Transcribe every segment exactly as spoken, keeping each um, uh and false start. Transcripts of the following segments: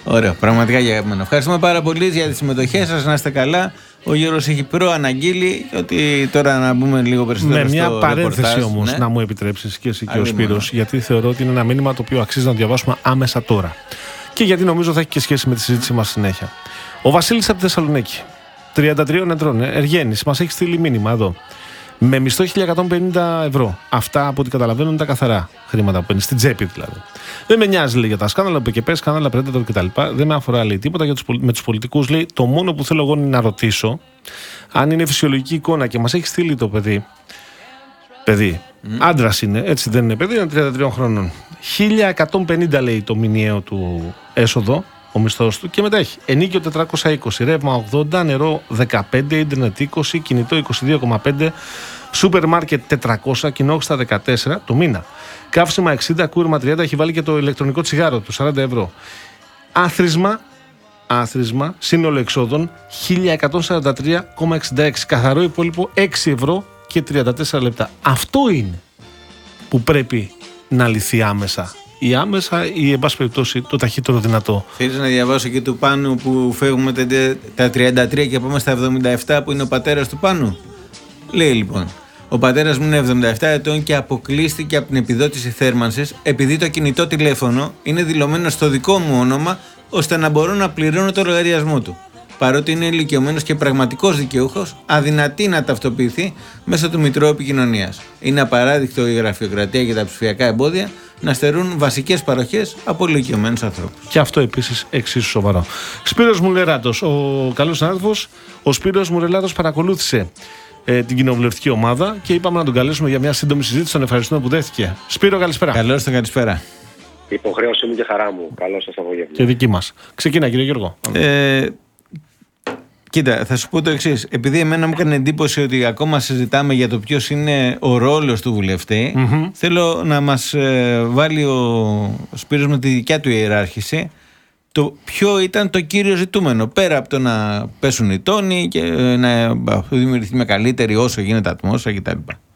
Ωραία, πραγματικά για μένα. Ευχαριστούμε πάρα πολύ για τη συμμετοχή σας. Να είστε καλά. Ο Γιώργος έχει προαναγγείλει ότι τώρα να μπούμε λίγο περισσότερο με στο μια παρένθεση ρεπορτάζ, όμως, ναι. να μου επιτρέψεις και εσύ και Άλλη ο Σπύρος, μόνο. γιατί θεωρώ ότι είναι ένα μήνυμα το οποίο αξίζει να διαβάσουμε άμεσα τώρα. Και γιατί νομίζω θα έχει και σχέση με τη συζήτηση μας συνέχεια. Ο Βασίλης από τη Θεσσαλονίκη, τριάντα τριών ετών, Εργένης, μας έχει στείλει μήνυμα εδώ. Με μισθό χίλια εκατόν πενήντα ευρώ. Αυτά από ό,τι καταλαβαίνω είναι τα καθαρά χρήματα που παίρνει, στην τσέπη δηλαδή. Δεν με νοιάζει, λέει, για τα σκάνδαλα, πεκεπέ, σκάνδαλα, Predator κτλ. Δεν με αφορά, λέει, τίποτα για τους, με τους πολιτικούς. Λέει, το μόνο που θέλω εγώ είναι να ρωτήσω αν είναι φυσιολογική εικόνα, και μας έχει στείλει το παιδί. Παιδί. Mm. Άντρας είναι, έτσι δεν είναι παιδί, είναι τριάντα τριών χρόνων. χίλια εκατόν πενήντα, λέει, το μηνιαίο του έσοδο, ο μισθός του, και μετά έχει ενίκιο τετρακόσια είκοσι, ρεύμα ογδόντα, νερό δεκαπέντε, ίντερνετ είκοσι, κινητό είκοσι δύο κόμμα πέντε, σούπερ μάρκετ τετρακόσια, κοινόχρηστα δεκατέσσερα το μήνα. Καύσιμα εξήντα, κούρμα τριάντα, έχει βάλει και το ηλεκτρονικό τσιγάρο του σαράντα ευρώ. Άθροισμα, άθροισμα, σύνολο εξόδων χίλια εκατόν σαράντα τρία κόμμα εξήντα έξι, καθαρό υπόλοιπο έξι ευρώ και τριάντα τέσσερα λεπτά. Αυτό είναι που πρέπει να λυθεί άμεσα. Ή άμεσα ή, εν πάση περιπτώσει, το ταχύτερο δυνατό. Θέλεις να διαβάσω και του Πάνου που φεύγουμε τα τριάντα τρία και πάμε στα εβδομήντα επτά, που είναι ο πατέρας του Πάνου? Λέει λοιπόν: ο πατέρας μου είναι εβδομήντα επτά ετών και αποκλείστηκε από την επιδότηση θέρμανσης επειδή το κινητό τηλέφωνο είναι δηλωμένο στο δικό μου όνομα, ώστε να μπορώ να πληρώνω το λογαριασμό του. Παρότι είναι ηλικιωμένος και πραγματικός δικαιούχος, αδυνατεί να ταυτοποιηθεί μέσω του Μητρώου Επικοινωνίας. Είναι απαράδεικτο η γραφειοκρατία και τα ψηφιακά εμπόδια να στερούν βασικές παροχές από ηλικιωμένους ανθρώπους. Και αυτό επίσης εξίσου σοβαρό. Σπύρος Μουρελάτος, ο καλός συνάδελφος, ο Σπύρος Μουρελάτος παρακολούθησε ε, την κοινοβουλευτική ομάδα και είπαμε να τον καλέσουμε για μια σύντομη συζήτηση. Τον ευχαριστούμε που δέχτηκε. Σπύρο, καλησπέρα. Καλώς τον, καλησπέρα. Υποχρέωση μου και χαρά μου. Καλώς σας απόγευμα. Και δική μας. Ξεκινά, κύριε Γιώργο. Ε, Κοίτα, θα σου πω το εξής. Επειδή εμένα μου έκανε εντύπωση ότι ακόμα συζητάμε για το ποιος είναι ο ρόλος του βουλευτή, mm-hmm. θέλω να μας ε, βάλει ο Σπύρος με τη δικιά του ιεράρχηση το ποιο ήταν το κύριο ζητούμενο. Πέρα από το να πέσουν οι τόνοι και ε, να δημιουργηθεί μια καλύτερη όσο γίνεται ατμόσφαιρα κτλ.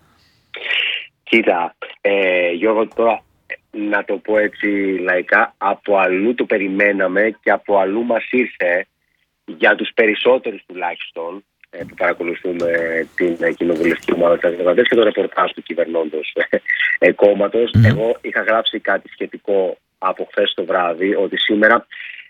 Κοίτα, ε, Γιώργο, τώρα να το πω έτσι λαϊκά, από αλλού το περιμέναμε και από αλλού μας ήρθε. Για τους περισσότερους τουλάχιστον που παρακολουθούμε την κοινοβουλευτική ομάδα της Δημοκρατίας και το ρεπορτάζ του κυβερνώντος κόμματος, mm. εγώ είχα γράψει κάτι σχετικό από χθες το βράδυ, ότι σήμερα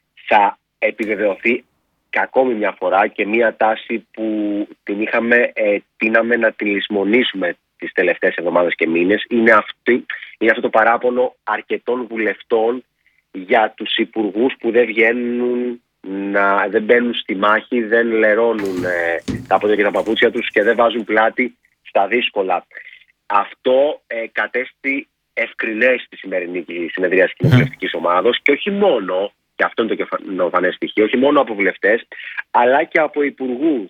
θα επιβεβαιωθεί ακόμη μια φορά και μια τάση που την είχαμε, ε, τίναμε να την λησμονήσουμε τις τελευταίες εβδομάδες και μήνες. Είναι, αυτή, είναι αυτό το παράπονο αρκετών βουλευτών για τους υπουργούς που δεν βγαίνουν, να, δεν μπαίνουν στη μάχη, δεν λερώνουν ε, τα πόδια και τα παπούτσια τους και δεν βάζουν πλάτη στα δύσκολα. Αυτό ε, κατέστη ευκρινές στη σημερινή συνεδρία της κοινοβουλευτικής ομάδος και όχι μόνο, και αυτό είναι το κεφαλαιοφανές στοιχείο, όχι μόνο από βουλευτές, αλλά και από υπουργούς.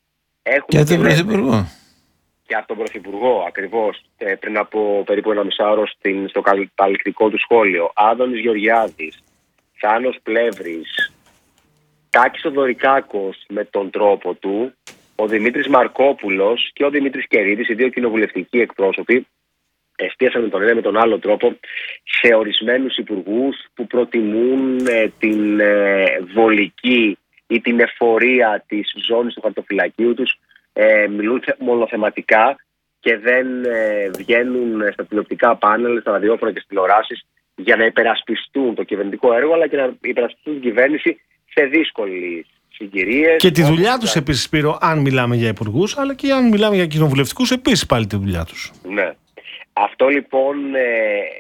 Και από τον Πρωθυπουργό. Και από τον Πρωθυπουργό, ακριβώς, ε, πριν από περίπου ένα μισάωρο στο καταληκτικό του σχόλιο. Άδωνης Γεωργιάδης, Θάνος Πλεύρης, Τάκης ο Δωρικάκος με τον τρόπο του, ο Δημήτρης Μαρκόπουλος και ο Δημήτρης Κερίδης, οι δύο κοινοβουλευτικοί εκπρόσωποι, εστίασαν με τον ένα με τον άλλο τρόπο σε ορισμένους υπουργούς που προτιμούν ε, την ε, βολική ή την εφορία της ζώνης του χαρτοφυλακίου τους, ε, μιλούν μονοθεματικά και δεν ε, βγαίνουν στα τηλεοπτικά πάνελ, στα ραδιόφωνα και στις τηλεοράσεις για να υπερασπιστούν το κυβερνητικό έργο, αλλά και να υπερασπιστούν την κυβέρνηση σε δύσκολες συγκυρίες. Και τη δουλειά τους επίσης, Σπύρο, αν μιλάμε για υπουργούς, αλλά και αν μιλάμε για κοινοβουλευτικούς, επίσης πάλι τη δουλειά τους. Ναι. Αυτό λοιπόν ε,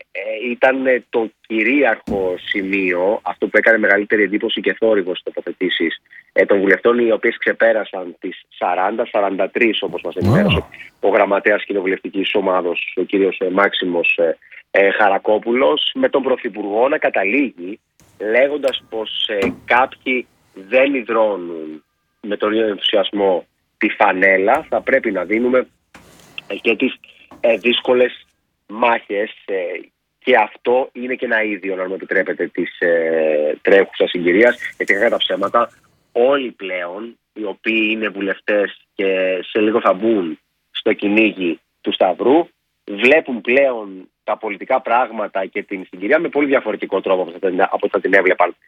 ε, ήταν το κυρίαρχο σημείο, αυτό που έκανε μεγαλύτερη εντύπωση και θόρυβο στις τοποθετήσεις ε, των βουλευτών, οι οποίες ξεπέρασαν τις σαράντα σαράντα τρία, όπως μας ενημέρωσε oh. ο γραμματέας κοινοβουλευτικής ομάδος, ο κύριος ε, Μάξιμος ε, ε, Χαρακόπουλος, με τον Πρωθυπουργό να καταλήγει λέγοντας πως ε, κάποιοι δεν υδρώνουν με τον ίδιο ενθουσιασμό τη φανέλα, θα πρέπει να δίνουμε ε, και τις ε, δύσκολες μάχες ε, και αυτό είναι και ένα ίδιο, να μου επιτρέπετε, της ε, τρέχουσας συγκυρίας, γιατί κατά ψέματα όλοι πλέον οι οποίοι είναι βουλευτές και σε λίγο θα μπουν στο κυνήγι του Σταυρού βλέπουν πλέον τα πολιτικά πράγματα και την συγκυρία με πολύ διαφορετικό τρόπο από ό,τι θα την έβλεπαν